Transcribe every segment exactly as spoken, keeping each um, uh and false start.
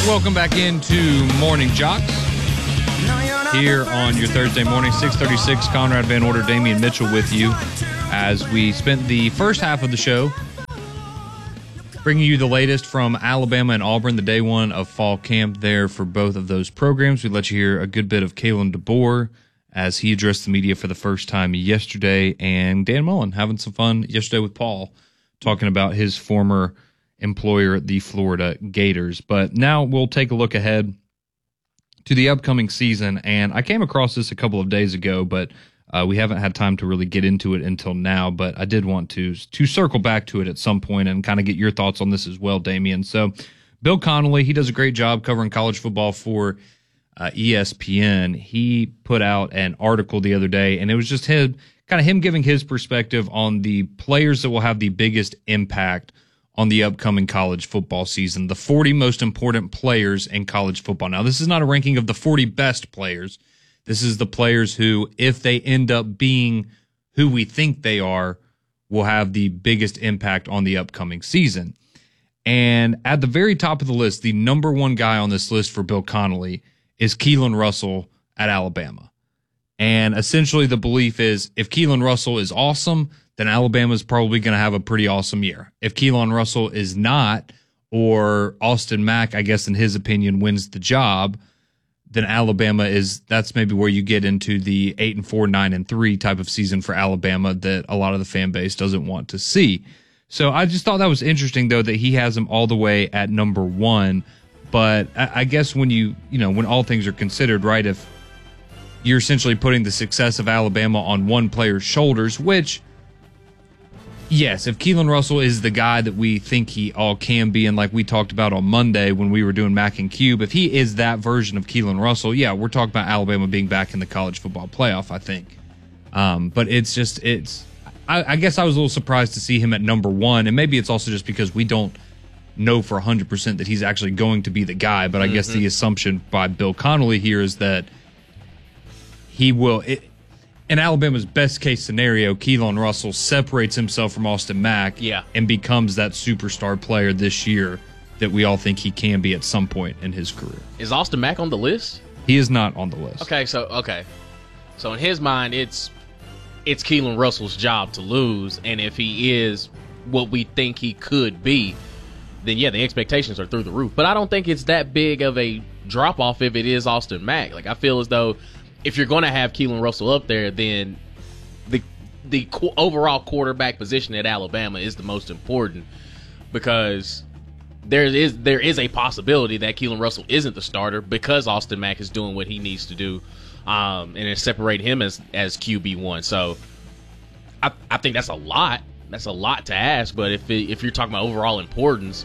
Welcome back into Morning Jocks here on your Thursday morning, six thirty-six. Conrad Van Order, Damian Mitchell with you as we spent the first half of the show bringing you the latest from Alabama and Auburn, the day one of fall camp there for both of those programs. We let you hear a good bit of Kalen DeBoer as he addressed the media for the first time yesterday, and Dan Mullen having some fun yesterday with Paul talking about his former employer, the Florida Gators. But now we'll take a look ahead to the upcoming season, and I came across this a couple of days ago, but uh, we haven't had time to really get into it until now, but I did want to to circle back to it at some point and kind of get your thoughts on this as well, Damian. So Bill Connolly, he does a great job covering college football for uh, E S P N. He put out an article the other day, and it was just him, kind of him giving his perspective on the players that will have the biggest impact on the upcoming college football season, the forty most important players in college football. Now, this is not a ranking of the forty best players. This is the players who, if they end up being who we think they are, will have the biggest impact on the upcoming season. And at the very top of the list, the number one guy on this list for Bill Connolly is Keelan Russell at Alabama. And essentially the belief is if Keelan Russell is awesome, then Alabama's probably going to have a pretty awesome year. If Keelan Russell is not, or Austin Mack, I guess in his opinion, wins the job, then Alabama is, that's maybe where you get into the eight and four, nine and three type of season for Alabama that a lot of the fan base doesn't want to see. So I just thought that was interesting, though, that he has him all the way at number one. But I, I guess when you, you know, when all things are considered, right, if you're essentially putting the success of Alabama on one player's shoulders, which, yes, if Keelan Russell is the guy that we think he all can be, and like we talked about on Monday when we were doing Mac and Cube, if he is that version of Keelan Russell, yeah, we're talking about Alabama being back in the college football playoff, I think. Um, but it's just, it's, I, I guess I was a little surprised to see him at number one, and maybe it's also just because we don't know for one hundred percent that he's actually going to be the guy, but I mm-hmm. guess the assumption by Bill Connolly here is that he will, it, in Alabama's best case scenario, Keelan Russell separates himself from Austin Mack yeah. and becomes that superstar player this year that we all think he can be at some point in his career. Is Austin Mack on the list? He is not on the list. Okay, so okay. So in his mind, it's it's Keelan Russell's job to lose, and if he is what we think he could be, then yeah, the expectations are through the roof. But I don't think it's that big of a drop-off if it is Austin Mack. Like, I feel as though if you're going to have Keelan Russell up there, then the the qu- overall quarterback position at Alabama is the most important, because there is there is a possibility that Keelan Russell isn't the starter because Austin Mack is doing what he needs to do, um, and it separate him as as Q B one. So I I think that's a lot. That's a lot to ask. But if it, if you're talking about overall importance,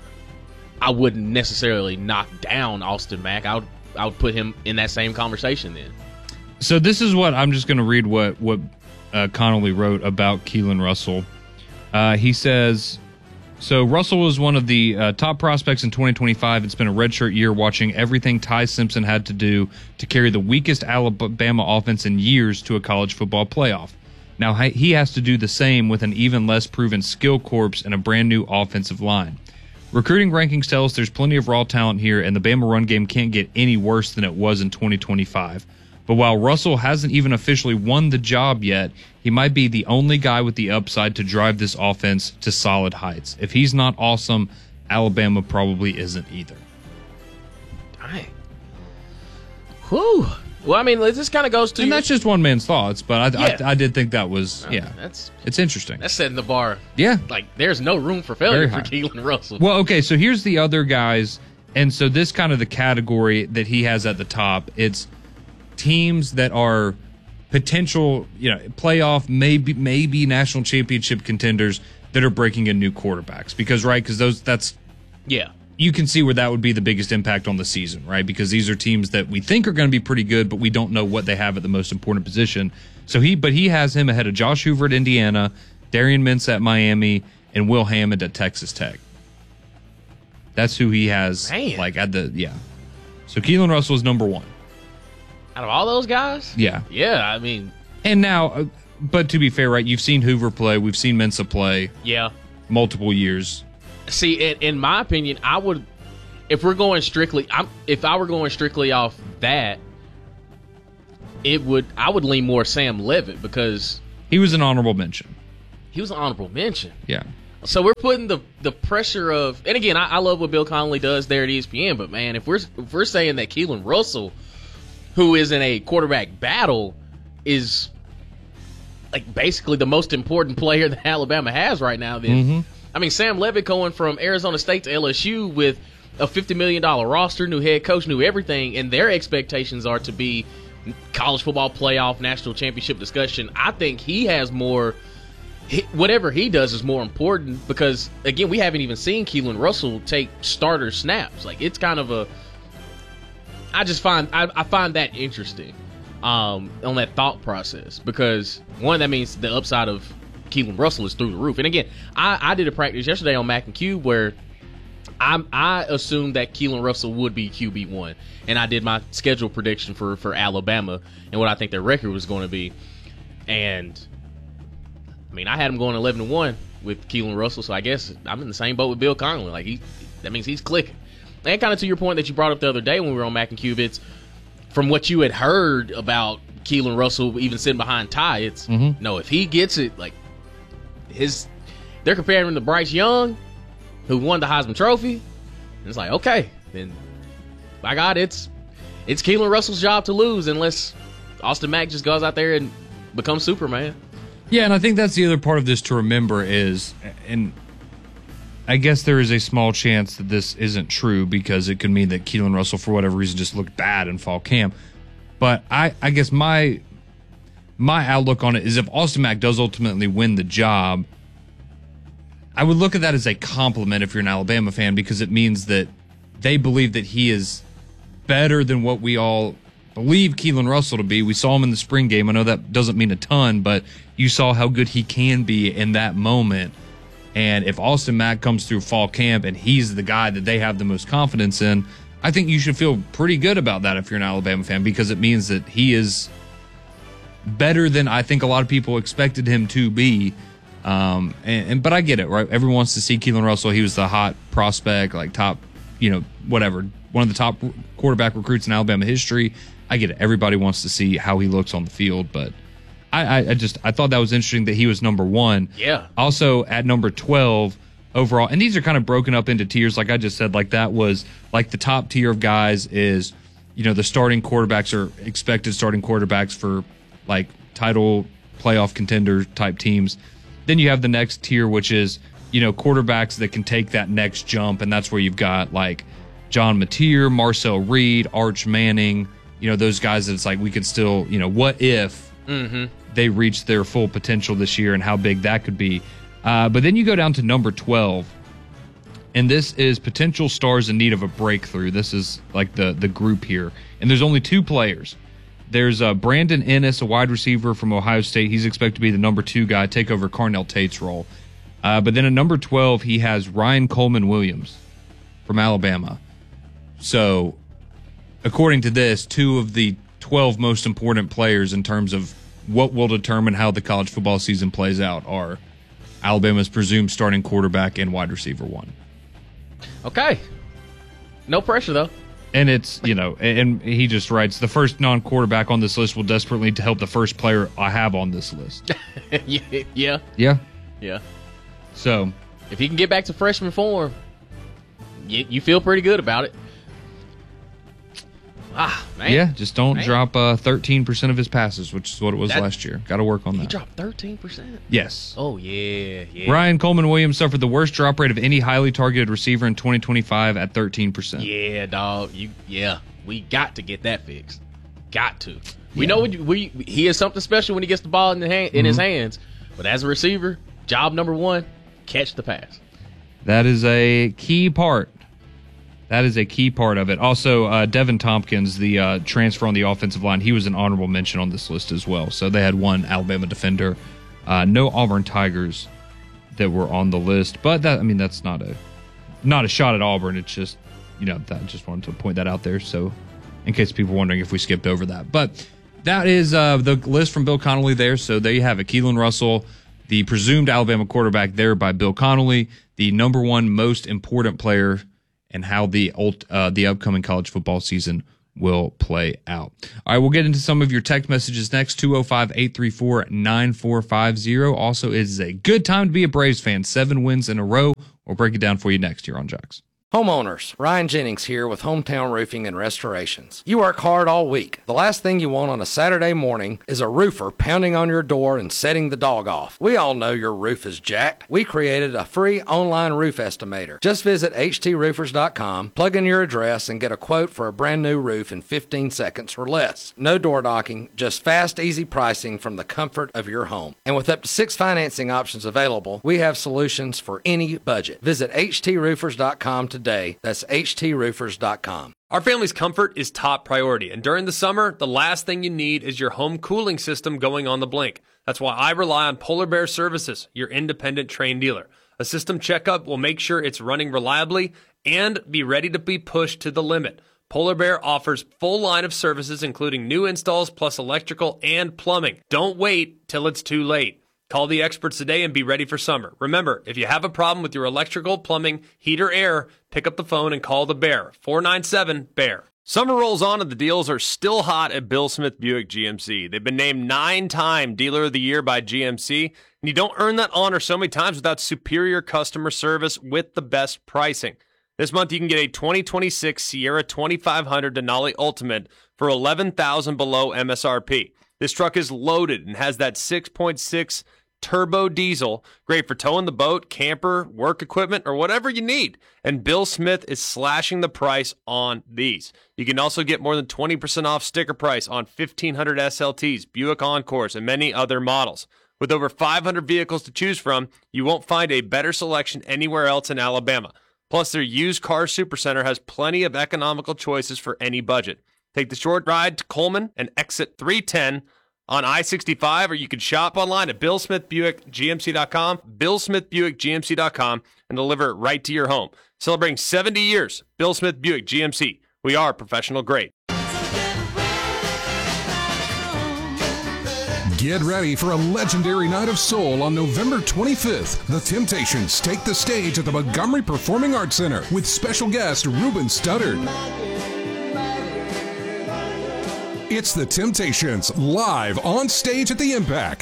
I wouldn't necessarily knock down Austin Mack. I would I would put him in that same conversation then. So this is what I'm just going to read what what uh, Connolly wrote about Keelan Russell. Uh, he says, so Russell was one of the uh, top prospects in twenty twenty-five. It's been a redshirt year watching everything Ty Simpson had to do to carry the weakest Alabama offense in years to a college football playoff. Now he has to do the same with an even less proven skill corps and a brand new offensive line. Recruiting rankings tell us there's plenty of raw talent here, and the Bama run game can't get any worse than it was in twenty twenty-five. But while Russell hasn't even officially won the job yet, he might be the only guy with the upside to drive this offense to solid heights. If he's not awesome, Alabama probably isn't either. Dang. Whew. Well, I mean, this kind of goes to... And that's just one man's thoughts, but I, yeah. I, I did think that was, I yeah, mean, that's it's interesting. That's setting the bar. Yeah. Like, there's no room for failure for Keelan Russell. Well, okay, so here's the other guys, and so this kind of the category that he has at the top. It's teams that are potential, you know, playoff, maybe maybe national championship contenders that are breaking in new quarterbacks. Because, right, because those, that's... Yeah. You can see where that would be the biggest impact on the season, right? Because these are teams that we think are going to be pretty good, but we don't know what they have at the most important position. So he, but he has him ahead of Josh Hoover at Indiana, Darian Mintz at Miami, and Will Hammond at Texas Tech. That's who he has, Man. like at the yeah. So Keelan Russell is number one out of all those guys. Yeah, yeah. I mean, and now, uh, but to be fair, right? You've seen Hoover play, we've seen Mensah play, yeah, multiple years. See, in, in my opinion, I would, if we're going strictly, I'm, if I were going strictly off that, it would I would lean more Sam Levitt because he was an honorable mention. He was an honorable mention. Yeah. So we're putting the the pressure of, and again, I, I love what Bill Connolly does there at E S P N, but man, if we're if we're saying that Keelan Russell, who is in a quarterback battle, is like basically the most important player that Alabama has right now, then mm-hmm. I mean, Sam Levitt going from Arizona State to L S U with a fifty million dollars roster, new head coach, new everything, and their expectations are to be college football playoff, national championship discussion. I think he has more. He, whatever he does is more important because, again, we haven't even seen Keelan Russell take starter snaps. Like, it's kind of a – I just find I, I find that interesting um, on that thought process because, one, that means the upside of Keelan Russell is through the roof. And, again, I, I did a practice yesterday on Mac and Cube where I, I assumed that Keelan Russell would be Q B one, and I did my schedule prediction for, for Alabama and what I think their record was going to be. And – I mean, I had him going eleven to one with Keelan Russell, so I guess I'm in the same boat with Bill Connolly. Like, he, that means he's clicking. And kind of to your point that you brought up the other day when we were on Mac and Cube, it's from what you had heard about Keelan Russell even sitting behind Ty, it's, mm-hmm. no, if he gets it, like, his, they're comparing him to Bryce Young, who won the Heisman Trophy. And it's like, okay, then, by God, it's, it's Keelan Russell's job to lose unless Austin Mack just goes out there and becomes Superman. Yeah, and I think that's the other part of this to remember is, and I guess there is a small chance that this isn't true because it could mean that Keelan Russell, for whatever reason, just looked bad in fall camp. But I, I guess my my outlook on it is if Austin Mack does ultimately win the job, I would look at that as a compliment if you're an Alabama fan because it means that they believe that he is better than what we all believe Keelan Russell to be. We saw him in the spring game. I know that doesn't mean a ton, but you saw how good he can be in that moment. And if Austin Mack comes through fall camp and he's the guy that they have the most confidence in, I think you should feel pretty good about that if you're an Alabama fan because it means that he is better than I think a lot of people expected him to be. Um, and, and but I get it, right? Everyone wants to see Keelan Russell. He was the hot prospect, like top, you know, whatever, one of the top quarterback recruits in Alabama history. I get it. Everybody wants to see how he looks on the field, but I, I, I just I thought that was interesting that he was number one. Yeah. Also at number twelve overall, and these are kind of broken up into tiers, like I just said. Like that was like the top tier of guys is, you know, the starting quarterbacks are expected starting quarterbacks for like title playoff contender type teams. Then you have the next tier, which is, you know, quarterbacks that can take that next jump, and that's where you've got like John Mateer, Marcel Reed, Arch Manning. You know, those guys that it's like we could still, you know, what if mm-hmm. they reach their full potential this year and how big that could be. Uh, but then you go down to number twelve, and this is potential stars in need of a breakthrough. This is like the, the group here. And there's only two players. There's uh, Brandon Ennis, a wide receiver from Ohio State. He's expected to be the number two guy, take over Carnell Tate's role. Uh, but then at number twelve, he has Ryan Coleman Williams from Alabama. So according to this, two of the twelve most important players in terms of what will determine how the college football season plays out are Alabama's presumed starting quarterback and wide receiver one. Okay. No pressure, though. And it's, you know, and he just writes, the first non-quarterback on this list will desperately need to help the first player I have on this list. yeah. Yeah? Yeah. So. If he can get back to freshman form, you, you feel pretty good about it. Ah, man. Yeah, just don't man. drop uh, thirteen percent of his passes, which is what it was that, last year. Got to work on that. He dropped thirteen percent? Yes. Oh, yeah, yeah. Ryan Coleman Williams suffered the worst drop rate of any highly targeted receiver in twenty twenty-five at thirteen percent. Yeah, dog. You, yeah, we got to get that fixed. Got to. We yeah. know we, we he is something special when he gets the ball in, the hand, in mm-hmm. his hands, but as a receiver, job number one, catch the pass. That is a key part. That is a key part of it. Also, uh, Devin Tompkins, the uh, transfer on the offensive line, he was an honorable mention on this list as well. So they had one Alabama defender. Uh, no Auburn Tigers that were on the list. But, that I mean, that's not a not a shot at Auburn. It's just, you know, I just wanted to point that out there. So in case people are wondering if we skipped over that. But that is uh, the list from Bill Connolly there. So there you have it. Keelan Russell, the presumed Alabama quarterback there by Bill Connolly, the number one most important player and how the ult, uh, the upcoming college football season will play out. All right, we'll get into some of your text messages next. two oh five, eight three four, nine four five oh. Also, it is a good time to be a Braves fan. Seven wins in a row. We'll break it down for you next here on Jocks. Homeowners, Ryan Jennings here with Hometown Roofing and Restorations. You work hard all week. The last thing you want on a Saturday morning is a roofer pounding on your door and setting the dog off. We all know your roof is jacked. We created a free online roof estimator. Just visit h t roofers dot com, plug in your address, and get a quote for a brand new roof in fifteen seconds or less. No door knocking, just fast, easy pricing from the comfort of your home. And with up to six financing options available, we have solutions for any budget. Visit h t roofers dot com today. Today. That's h t roofers dot com. Our family's comfort is top priority, and during the summer, the last thing you need is your home cooling system going on the blink. That's why I rely on Polar Bear Services, your independent Trane dealer. A system checkup will make sure it's running reliably and be ready to be pushed to the limit. Polar Bear offers full line of services, including new installs plus electrical and plumbing. Don't wait till it's too late. Call the experts today and be ready for summer. Remember, if you have a problem with your electrical, plumbing, heat, or air, pick up the phone and call the Bear. four nine seven, B E A R. Summer rolls on and the deals are still hot at Bill Smith Buick G M C. They've been named nine-time Dealer of the Year by G M C, and you don't earn that honor so many times without superior customer service with the best pricing. This month, you can get a twenty twenty-six Sierra twenty-five hundred Denali Ultimate for eleven thousand dollars below M S R P. This truck is loaded and has that six point six turbo diesel, great for towing the boat, camper, work equipment, or whatever you need. And Bill Smith is slashing the price on these. You can also get more than twenty percent off sticker price on fifteen hundred S L Ts, Buick Encores, and many other models. With over five hundred vehicles to choose from, you won't find a better selection anywhere else in Alabama. Plus, their used car supercenter has plenty of economical choices for any budget. Take the short ride to Coleman and exit three ten on I sixty-five, or you can shop online at bill smith buick g m c dot com, bill smith buick g m c dot com, and deliver it right to your home. Celebrating seventy years, Bill Smith Buick G M C. We are professional grade. Get ready for a legendary night of soul on November twenty-fifth. The Temptations take the stage at the Montgomery Performing Arts Center with special guest Ruben Studdard. It's the Temptations live on stage at the Impact.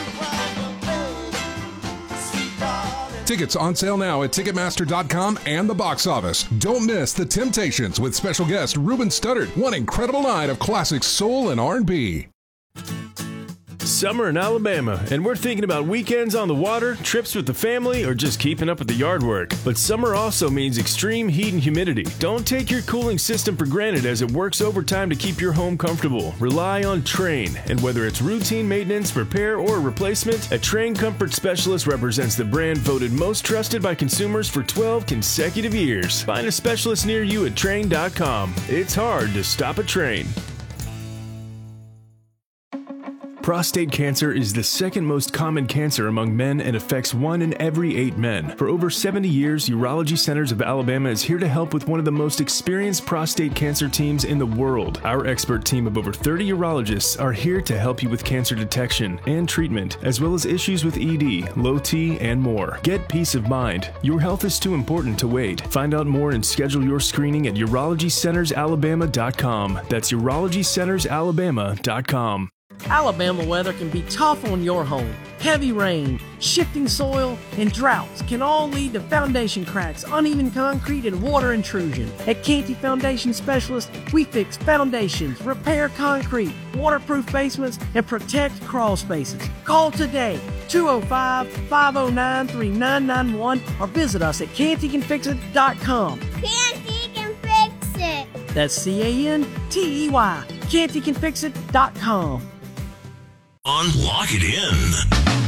Tickets on sale now at ticketmaster dot com and the box office. Don't miss the Temptations with special guest Ruben Studdard. One incredible night of classic soul and R and B. Summer in Alabama, and we're thinking about weekends on the water, trips with the family, or just keeping up with the yard work. But summer also means extreme heat and humidity. Don't take your cooling system for granted as it works overtime to keep your home comfortable. Rely on Trane, and whether it's routine maintenance, repair, or replacement, a Trane Comfort Specialist represents the brand voted most trusted by consumers for twelve consecutive years. Find a specialist near you at Trane dot com. It's hard to stop a Trane. Prostate cancer is the second most common cancer among men and affects one in every eight men. For over seventy years, Urology Centers of Alabama is here to help with one of the most experienced prostate cancer teams in the world. Our expert team of over thirty urologists are here to help you with cancer detection and treatment, as well as issues with E D, low T, and more. Get peace of mind. Your health is too important to wait. Find out more and schedule your screening at urology centers alabama dot com. That's urology centers alabama dot com. Alabama weather can be tough on your home. Heavy rain, shifting soil, and droughts can all lead to foundation cracks, uneven concrete, and water intrusion. At Canty Foundation Specialists, we fix foundations, repair concrete, waterproof basements, and protect crawl spaces. Call today, two oh five, five oh nine, three nine nine one, or visit us at canty can fix it dot com. Canty can fix it. That's C A N T E Y, canty can fix it dot com. Unlock it in.